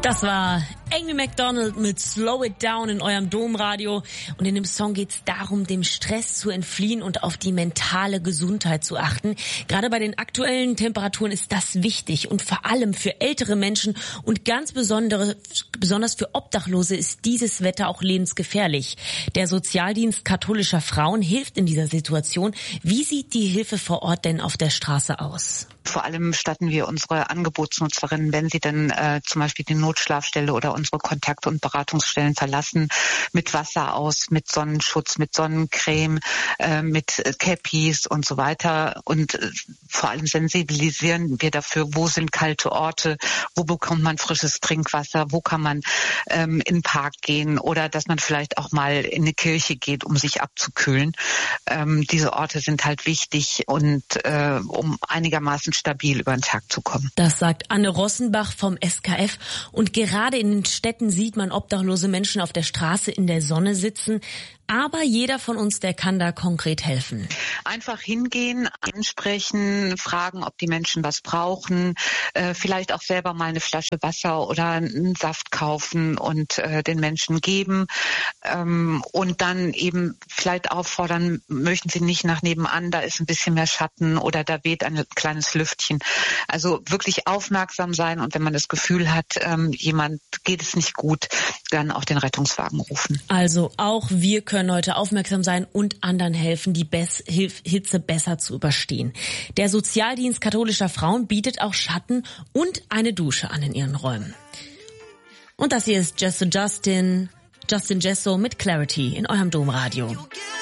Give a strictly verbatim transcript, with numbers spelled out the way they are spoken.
Das war Amy Macdonald mit Slow It Down in eurem Domradio. Und in dem Song geht's darum, dem Stress zu entfliehen und auf die mentale Gesundheit zu achten. Gerade bei den aktuellen Temperaturen ist das wichtig. Und vor allem für ältere Menschen und ganz besondere, besonders für Obdachlose ist dieses Wetter auch lebensgefährlich. Der Sozialdienst katholischer Frauen hilft in dieser Situation. Wie sieht die Hilfe vor Ort denn auf der Straße aus? Vor allem statten wir unsere Angebotsnutzerinnen, wenn sie dann äh, zum Beispiel die Notschlafstelle oder unsere Kontakt- und Beratungsstellen verlassen, mit Wasser aus, mit Sonnenschutz, mit Sonnencreme, äh, mit Cappies und so weiter. Und äh, vor allem sensibilisieren wir dafür, wo sind kalte Orte, wo bekommt man frisches Trinkwasser, wo kann man ähm, in den Park gehen oder dass man vielleicht auch mal in eine Kirche geht, um sich abzukühlen. Ähm, diese Orte sind halt wichtig und äh, um einigermaßen stabil über den Tag zu kommen. Das sagt Anne Rossenbach vom S K F. Und gerade in den Städten sieht man obdachlose Menschen auf der Straße in der Sonne sitzen. Aber jeder von uns, der kann da konkret helfen. Einfach hingehen, ansprechen, fragen, ob die Menschen was brauchen, äh, vielleicht auch selber mal eine Flasche Wasser oder einen Saft kaufen und äh, den Menschen geben ähm, und dann eben vielleicht auffordern, möchten Sie nicht nach nebenan, da ist ein bisschen mehr Schatten oder da weht ein kleines Lüftchen. Also wirklich aufmerksam sein und wenn man das Gefühl hat, ähm, jemand geht es nicht gut, dann auch den Rettungswagen rufen. Also auch wir können können heute aufmerksam sein und anderen helfen, die Bess- Hilf- Hitze besser zu überstehen. Der Sozialdienst katholischer Frauen bietet auch Schatten und eine Dusche an in ihren Räumen. Und das hier ist Just Justin, Justin Jesso mit Clarity in eurem Domradio.